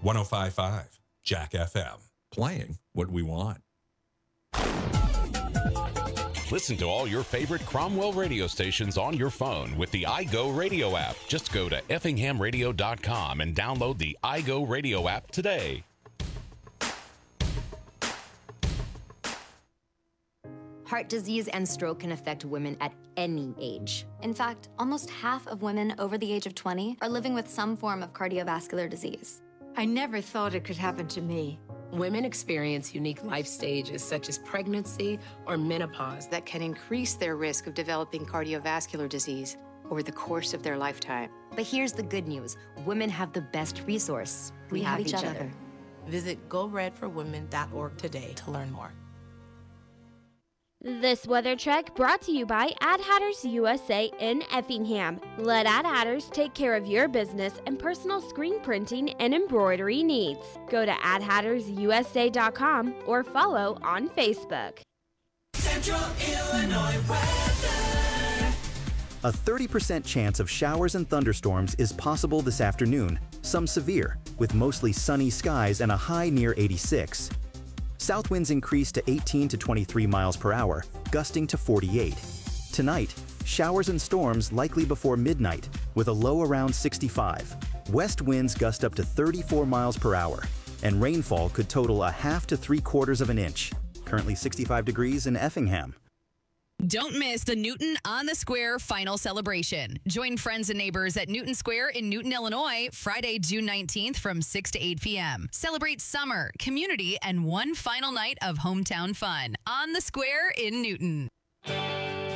105.5 Jack FM. Playing what we want. Listen to all your favorite Cromwell radio stations on your phone with the iGo Radio app. Just go to effinghamradio.com and download the iGo Radio app today. Heart disease and stroke can affect women at any age. In fact, almost half of women over the age of 20 are living with some form of cardiovascular disease. I never thought it could happen to me. Women experience unique life stages such as pregnancy or menopause that can increase their risk of developing cardiovascular disease over the course of their lifetime. But here's the good news. Women have the best resource. We have each other. Visit GoRedForWomen.org today to learn more. This weather check brought to you by Ad Hatters USA in Effingham. Let Ad Hatters take care of your business and personal screen printing and embroidery needs. Go to adhattersusa.com or follow on Facebook. Central Illinois weather. A 30% chance of showers and thunderstorms is possible this afternoon, some severe, with mostly sunny skies and a high near 86. South winds increase to 18 to 23 miles per hour, gusting to 48. Tonight, showers and storms likely before midnight, with a low around 65. West winds gust up to 34 miles per hour, and rainfall could total a half to 3/4 of an inch. Currently 65 degrees in Effingham. Don't miss the Newton on the Square final celebration. Join friends and neighbors at Newton Square in Newton, Illinois, Friday, June 19th from 6 to 8 p.m. Celebrate summer, community, and one final night of hometown fun on the Square in Newton.